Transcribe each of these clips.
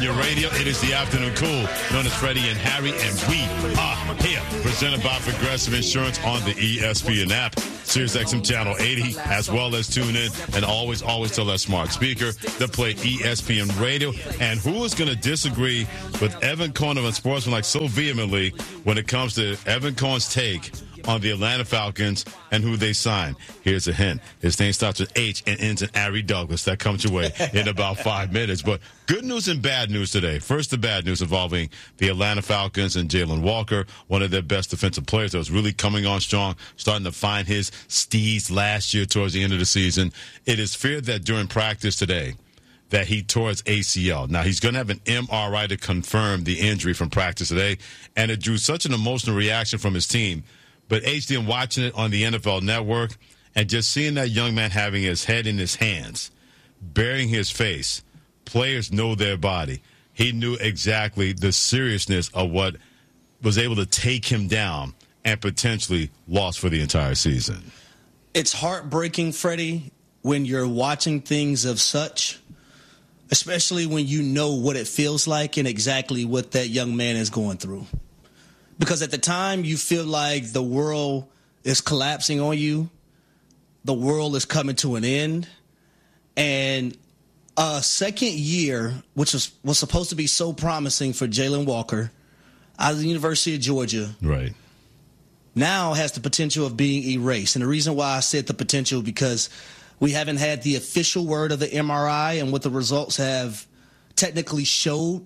on your radio. It is the Afternoon Cool, known as Freddie and Harry, and we are here. Presented by Progressive Insurance on the ESPN app, SiriusXM Channel 80, as well as tune in and always tell that smart speaker to play ESPN Radio. And who is going to disagree with Evan Cohen of Unsportsmanlike so vehemently when it comes to Evan Cohen's take on the Atlanta Falcons and who they signed? Here's a hint. His name starts with H and ends in Ari Douglas. That comes your way in about 5 minutes. But good news and bad news today. First, the bad news involving the Atlanta Falcons and Jalen Walker, one of their best defensive players that was really coming on strong, starting to find his steez last year towards the end of the season. It is feared that during practice today that he tore his ACL. Now, he's going to have an MRI to confirm the injury from practice today, and it drew such an emotional reaction from his team. But HDM watching it on the NFL Network and just seeing that young man having his head in his hands, burying his face, players know their body. He knew exactly the seriousness of what was able to take him down and potentially lost for the entire season. It's heartbreaking, Freddie, when you're watching things of such, especially when you know what it feels like and exactly what that young man is going through. Because at the time, you feel like the world is collapsing on you. The world is coming to an end. And a second year, which was supposed to be so promising for Jalen Walker out of the University of Georgia, right, now has the potential of being erased. And the reason why I said the potential, because we haven't had the official word of the MRI and what the results have technically showed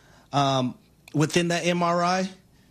within that MRI.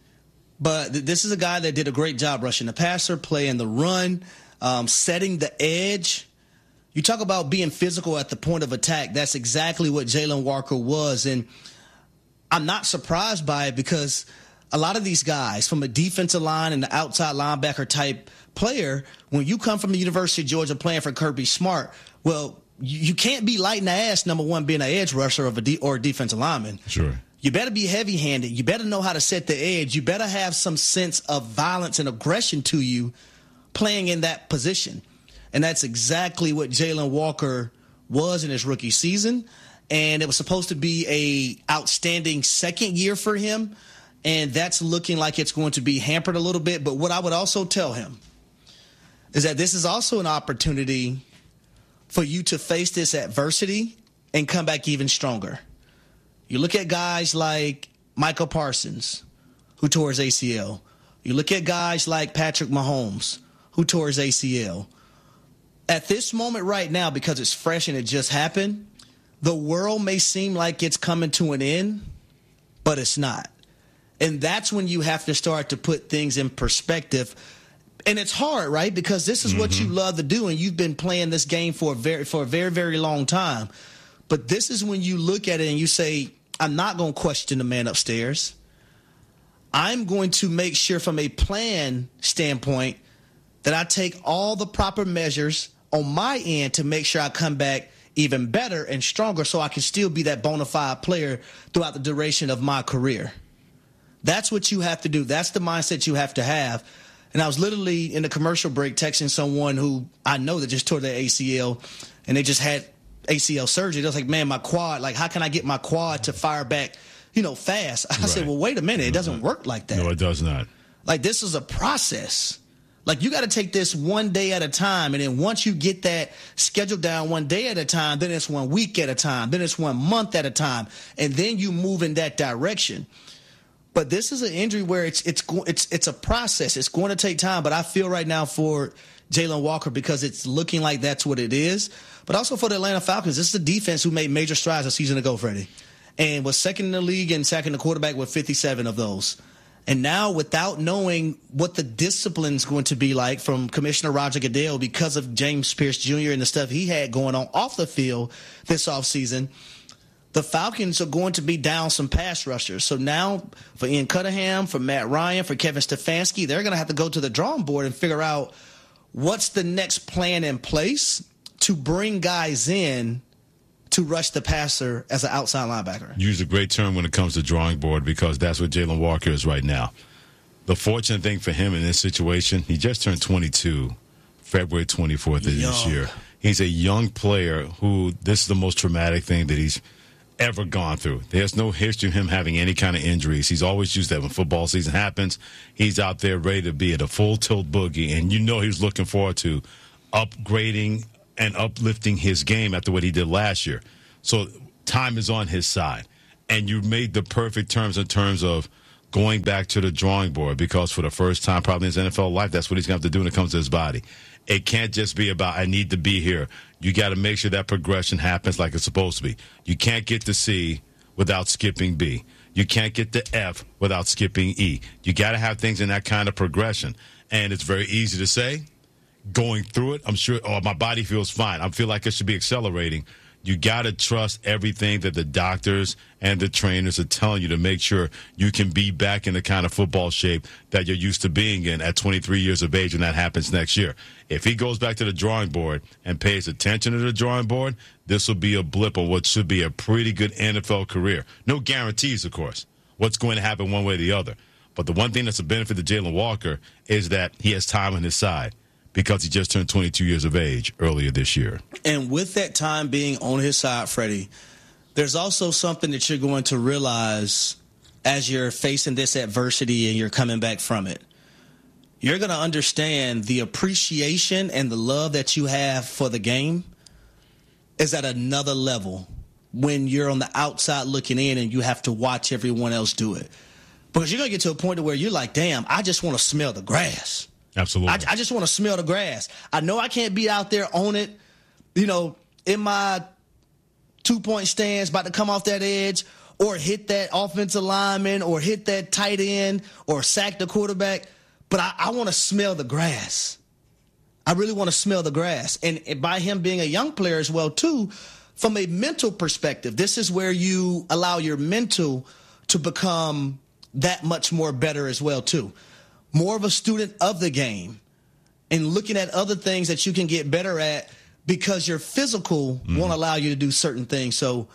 But this is a guy that did a great job rushing the passer, playing the run, setting the edge. You talk about being physical at the point of attack. That's exactly what Jalen Walker was. And I'm not surprised by it, because a lot of these guys from a defensive line and the outside linebacker type player, when you come from the University of Georgia playing for Kirby Smart, well, you can't be light in the ass, number one, being an edge rusher or a defensive lineman. Sure. You better be heavy-handed. You better know how to set the edge. You better have some sense of violence and aggression to you playing in that position. And that's exactly what Jalen Walker was in his rookie season. And it was supposed to be a outstanding second year for him. And that's looking like it's going to be hampered a little bit. But what I would also tell him is that this is also an opportunity for you to face this adversity and come back even stronger. You look at guys like Michael Parsons, who tore his ACL. You look at guys like Patrick Mahomes, who tore his ACL. At this moment right now, because it's fresh and it just happened, the world may seem like it's coming to an end, but it's not. And that's when you have to start to put things in perspective. And it's hard, right? Because this is what you love to do, and you've been playing this game for a very, very long time. But this is when you look at it and you say, I'm not going to question the man upstairs. I'm going to make sure from a plan standpoint that I take all the proper measures on my end to make sure I come back even better and stronger so I can still be that bona fide player throughout the duration of my career. That's what you have to do. That's the mindset you have to have. And I was literally in the commercial break texting someone who I know that just tore their ACL, and they just had ACL surgery. They was like, man, my quad, like, how can I get my quad to fire back, fast? I said, well, wait a minute. It doesn't work like that. No, it does not. Like, this is a process. Like, you got to take this one day at a time. And then once you get that scheduled down one day at a time, then it's 1 week at a time. Then it's 1 month at a time. And then you move in that direction. But this is an injury where it's a process. It's going to take time. But I feel right now for Jalen Walker, because it's looking like that's what it is. But also for the Atlanta Falcons, this is a defense who made major strides a season ago, Freddie, and was second in the league in sacking the quarterback with 57 of those. And now, without knowing what the discipline is going to be like from Commissioner Roger Goodell because of James Pierce Jr. and the stuff he had going on off the field this offseason, the Falcons are going to be down some pass rushers. So now for Ian Cunningham, for Matt Ryan, for Kevin Stefanski, they're going to have to go to the drawing board and figure out what's the next plan in place to bring guys in to rush the passer as an outside linebacker. Use a great term when it comes to drawing board, because that's what Jalen Walker is right now. The fortunate thing for him in this situation, he just turned 22 February 24th of this year. He's a young player who, this is the most traumatic thing that he's ever gone through. There's no history of him having any kind of injuries. He's always used that when football season happens. He's out there ready to be at a full tilt boogie, and he was looking forward to upgrading and uplifting his game after what he did last year. So time is on his side, and you made the perfect terms in terms of going back to the drawing board, because for the first time probably in his NFL life, that's what he's going to have to do when it comes to his body. It can't just be about, I need to be here. You got to make sure that progression happens like it's supposed to be. You can't get to C without skipping B. You can't get to F without skipping E. You got to have things in that kind of progression. And it's very easy to say. Going through it, I'm sure, my body feels fine. I feel like it should be accelerating. You got to trust everything that the doctors and the trainers are telling you to make sure you can be back in the kind of football shape that you're used to being in at 23 years of age when that happens next year. If he goes back to the drawing board and pays attention to the drawing board, this will be a blip on what should be a pretty good NFL career. No guarantees, of course, what's going to happen one way or the other. But the one thing that's a benefit to Jalen Walker is that he has time on his side, because he just turned 22 years of age earlier this year. And with that time being on his side, Freddie, there's also something that you're going to realize as you're facing this adversity and you're coming back from it. You're going to understand the appreciation and the love that you have for the game is at another level when you're on the outside looking in and you have to watch everyone else do it. Because you're going to get to a point where you're like, damn, I just want to smell the grass. Absolutely. I just want to smell the grass. I know I can't be out there on it, in my 2-point stance, about to come off that edge, or hit that offensive lineman, or hit that tight end, or sack the quarterback. But I want to smell the grass. I really want to smell the grass. And by him being a young player as well, too, from a mental perspective, this is where you allow your mental to become that much more better as well, too. More of a student of the game and looking at other things that you can get better at because your physical won't allow you to do certain things. So,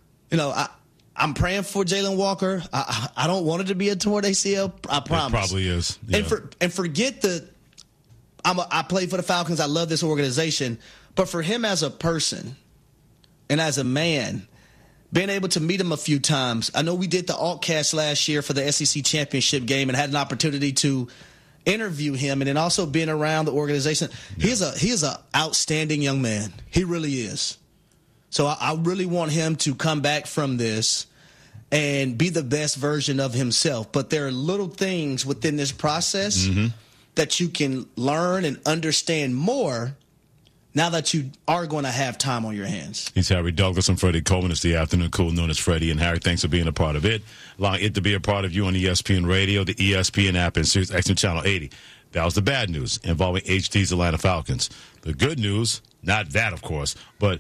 I'm praying for Jalen Walker. I don't want it to be a torn ACL. I promise. It probably is. Yeah. And forget I play for the Falcons. I love this organization. But for him as a person and as a man, being able to meet him a few times. I know we did the Altcast last year for the SEC championship game and had an opportunity to interview him, and then also being around the organization. Yeah. He is a outstanding young man. He really is. So I really want him to come back from this and be the best version of himself. But there are little things within this process that you can learn and understand more now that you are going to have time on your hands. He's Harry Douglas and Freddie Coleman. It's the Afternoon Cool, known as Freddie and Harry. Thanks for being a part of it. Allowing it to be a part of you on ESPN Radio, the ESPN app, and Sirius XM Channel 80. That was the bad news involving HD's Atlanta Falcons. The good news, not that, of course, but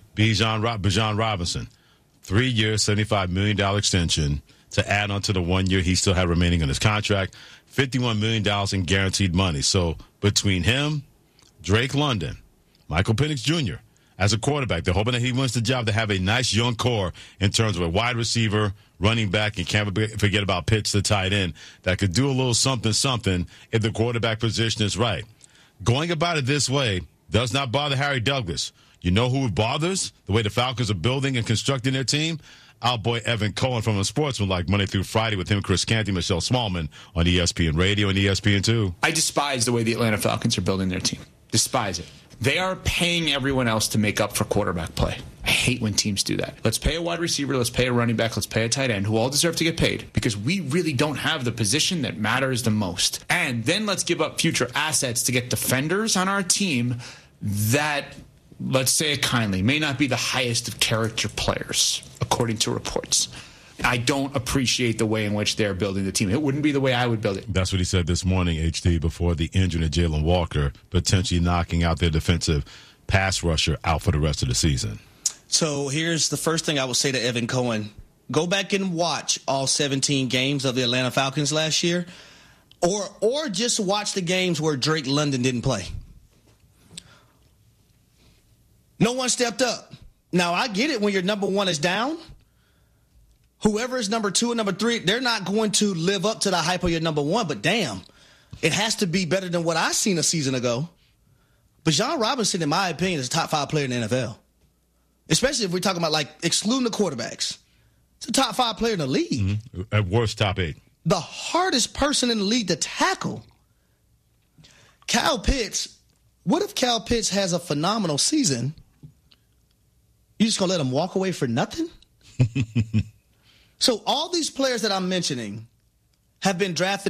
Bijan Robinson, 3 years, $75 million extension to add on to the 1 year he still had remaining on his contract, $51 million in guaranteed money. So between him, Drake London, Michael Penix Jr., as a quarterback, they're hoping that he wins the job to have a nice young core in terms of a wide receiver, running back, and can't forget about Pitts, the tight end, that could do a little something if the quarterback position is right. Going about it this way does not bother Harry Douglas. You know who it bothers? The way the Falcons are building and constructing their team? Our boy Evan Cohen from Unsportsmanlike, Monday through Friday with him, Chris Canty, Michelle Smallman on ESPN Radio and ESPN2. I despise the way the Atlanta Falcons are building their team. Despise it. They are paying everyone else to make up for quarterback play. I hate when teams do that. Let's pay a wide receiver, let's pay a running back, let's pay a tight end, who all deserve to get paid, because we really don't have the position that matters the most. And then let's give up future assets to get defenders on our team that, let's say it kindly, may not be the highest of character players, according to reports. I don't appreciate the way in which they're building the team. It wouldn't be the way I would build it. That's what he said this morning, HD, before the injury of Jalen Walker, potentially knocking out their defensive pass rusher out for the rest of the season. So here's the first thing I would say to Evan Cohen. Go back and watch all 17 games of the Atlanta Falcons last year, or just watch the games where Drake London didn't play. No one stepped up. Now, I get it when your number one is down. Whoever is number two and number three, they're not going to live up to the hype of your number one, but damn, it has to be better than what I seen a season ago. Bijan Robinson, in my opinion, is a top 5 player in the NFL. Especially if we're talking about, like, excluding the quarterbacks. He's a top 5 player in the league. At worst, top 8. The hardest person in the league to tackle. Kyle Pitts, what if Kyle Pitts has a phenomenal season? You just going to let him walk away for nothing? So all these players that I'm mentioning have been drafted